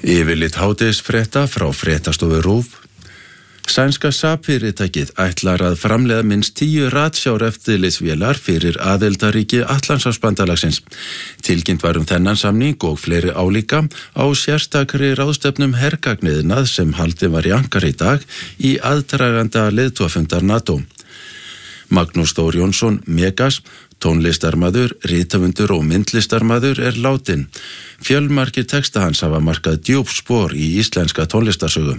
Yfirlit hádegisfrétta frá fréttastofu RÚV. Sænska SAP-fyrirtækið ætlar að framleiða minnst 10 ratsjáreftirlitsvélar fyrir aðildarríki Atlantshafsbandalagsins. Tilkynnt var þennan samning og fleiri álíka á sérstakri ráðstefnum hergagniðnað sem haldið var í Ankara í dag í aðdraganda leiðtogafundar NATO. Magnús Þór Jónsson Megas, tónlistarmaður, rithöfundur og myndlistarmaður látin. Fjölmargir texta hans hafa markað djúp spor í íslenska tónlistarsögu.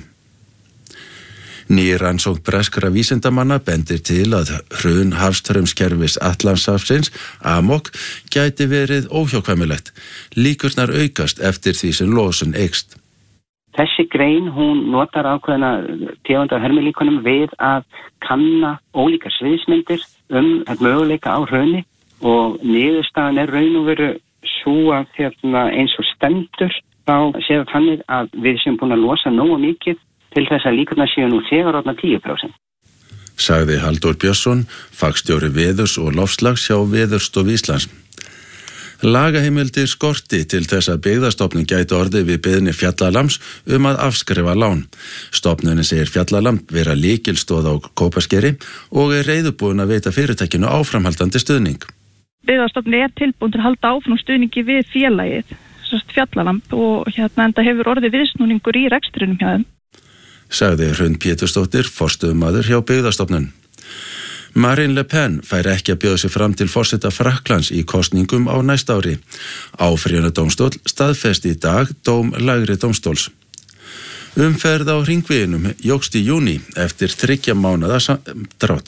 Ný rannsókn breskra vísindamanna bendir til að hrun hafstraumskerfis Atlantshafsins, AMOC, gæti verið óhjákvæmilegt. Líkurnar aukast eftir því sem losun eykst. Þessi grein, hún notar ákveðna tegundar hermilíkunum við að kanna ólíkar sviðsmyndir möguleika á hruni og niðurstaðan raun og veru svo að eins og stendur þá séu þannig að við séum búin að losa nógu mikið til þess að líkurnar séu nú þegar orðnar 10%. Sagði Halldór Björnsson, fagstjóri veðurs og loftslags hjá Veðurstofu Íslands. Lagaheimildir skorti til þess að byggðastofnun gæti orðið við beiðni Fjallalambs að afskrifa lán. Stofnunin segir Fjallalamb vera lykilstoð á Kópaskeri og reiðubúin að veita fyrirtækinu áframhaldandi stuðning. Byggðastofnun tilbúin til að halda áfram stuðningi við félagið, Fjallalamb, og enda hefur orðið viðsnúningur í rekstrinum hjá þeim. Sagði Hrund Pétursdóttir, forstöðumaður hjá Byggðastofnun. Marine Le Pen fær ekki að bjóða sig fram til forseta Frakklands í kosningum á næsta ári. Áfrýjunardómstóll staðfesti í dag dóm lægri dómstóls. Umferð á hringveginum jókst í júní eftir 3 mánaða drátt.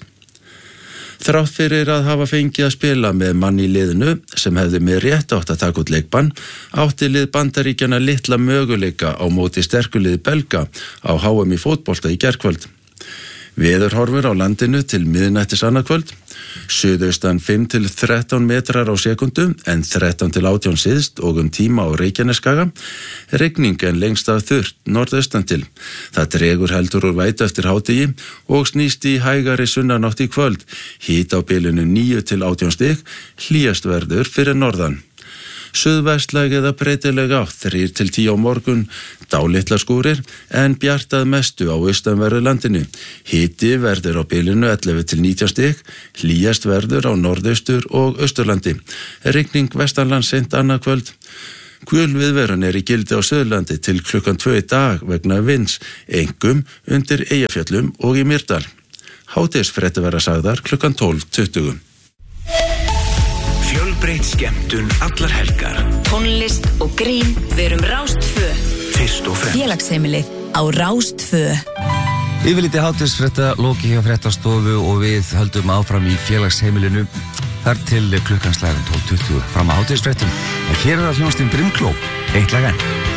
Þrátt fyrir að hafa fengið að spila með mann í liðinu sem hefði með rétt átt að taka út leikbann, átti lið Bandaríkjanna litla möguleika á móti sterkulið Belga á HM í fótbolta í gærkvöld. Veðurhorfur á landinu til miðnættis annað kvöld, suðaustan 5 til 13 metrar á sekundu en 13 til 18 syðst og tíma á Reykjanesskaga, rigning en lengst af þurrt norðaustan til. Það dregur heldur úr vætu eftir hádegi og snýst í hægari sunnanátt í kvöld, hiti á bilinu 9 til 18 stig, hlýjast verður fyrir norðan. Suðvestlæg eða breytileg átt 3 til 10 á morgun, dálitlar skúrir en bjartað mestu á austanverðu landinu. Hiti verður á bilinu 11 til 19 stig, hlýjast verður á norðaustur og austurlandi. Rigning vestanlands seint annað kvöld. Gul viðveran í gildi á Suðurlandi til klukkan 2 í dag vegna vinds, einkum undir Eyjafjöllum og í Mýrdal. Hádegisfréttir verða sagðar klukkan 12:20. Fjölbreytt skemmtun allar helgar. Tónlist og grín, við erum Rás 2. Fyrst og fremst. Félagsheimilið á Rás 2. Yfirliti hádegisfrétta loki hjá fréttastofu og við höldum áfram í félagsheimilinu þar til klukkan slagar 12:20 fram á hádegisfréttum. En hér hljómsveitin Brimkló, eitt lag enn.